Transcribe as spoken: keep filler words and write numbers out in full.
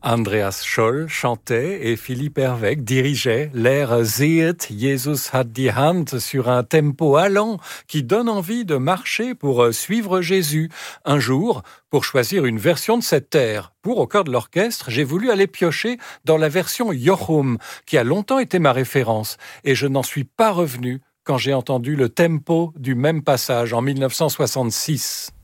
Andreas Scholl chantait et Philippe Herwegh dirigeait l'air Sehet, Jesus hat die Hand sur un tempo allant qui donne envie de marcher pour suivre Jésus. Un jour, pour choisir une version de cette air, pour au cœur de l'orchestre, j'ai voulu aller piocher dans la version Jochum, qui a longtemps été ma référence, et je n'en suis pas revenu quand j'ai entendu le tempo du même passage en mille neuf cent soixante-six.